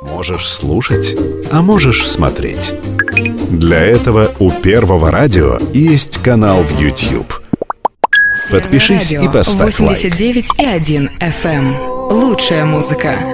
Можешь слушать, а можешь смотреть. Для этого у Первого радио есть канал в YouTube. Подпишись и поставь лайк. 89,1 FM. Лучшая музыка.